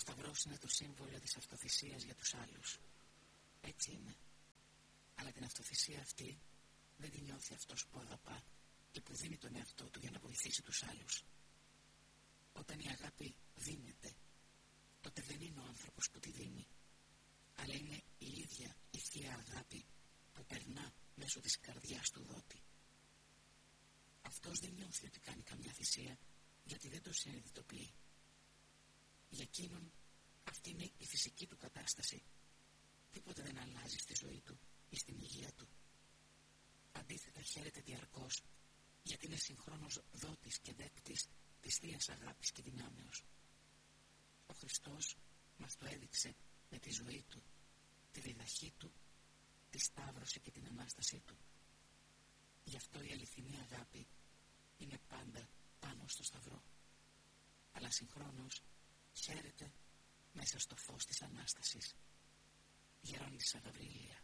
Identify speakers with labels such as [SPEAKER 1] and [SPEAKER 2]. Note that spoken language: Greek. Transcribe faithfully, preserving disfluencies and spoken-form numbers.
[SPEAKER 1] Σταυρός είναι το σύμβολο της αυτοθυσίας για τους άλλους. Έτσι είναι. Αλλά την αυτοθυσία αυτή δεν την νιώθει αυτός που αγαπά και που δίνει τον εαυτό του για να βοηθήσει τους άλλους. Όταν η αγάπη δίνεται, τότε δεν είναι ο άνθρωπος που τη δίνει, αλλά είναι η ίδια η θεία αγάπη που περνά μέσω της καρδιάς του δότη. Αυτός δεν νιώθει ότι κάνει καμιά θυσία, γιατί δεν το συνειδητοποιεί. Για εκείνον αυτή είναι η φυσική του κατάσταση. Τίποτε δεν αλλάζει στη ζωή του ή στην υγεία του. Αντίθετα, χαίρεται διαρκώς, γιατί είναι συγχρόνως δότης και δέκτης της θείας αγάπης και δυνάμεως. Ο Χριστός μας το έδειξε με τη ζωή του, τη διδαχή του, τη σταύρωση και την Ανάστασή του. Γι' αυτό η αληθινή αγάπη είναι πάντα πάνω στο σταυρό, αλλά συγχρόνως χαίρεται μέσα στο φως της Ανάστασης. Γερόντισσα Γαβρίλια.